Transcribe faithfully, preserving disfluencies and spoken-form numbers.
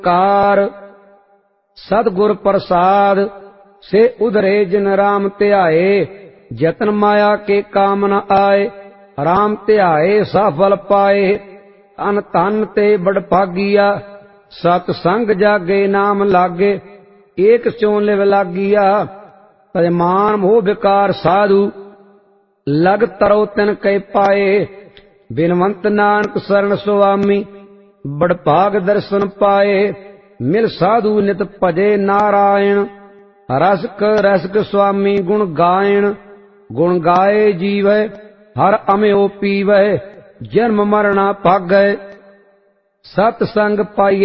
ਕਾਰ सतगुर प्रसाद से उधरे जिन राम ध्याए जतन माया के काम न आए राम ध्याए सफल पाए तन तन ते बड़ भागिया सतसंग जागे नाम लागे एक स्यों लिव लागिया तजमान मोह विकार साधु लग तरो तिन कै पाए बिनवंत नानक शरण सुआमी बड़ भाग दर्शन पाए मिल साधु नित भजे नारायण रसक रसक स्वामी गुण गायण गुण गाए जीवै हर अम्यो पीवै जन्म मरना भागै सतसंग पाइए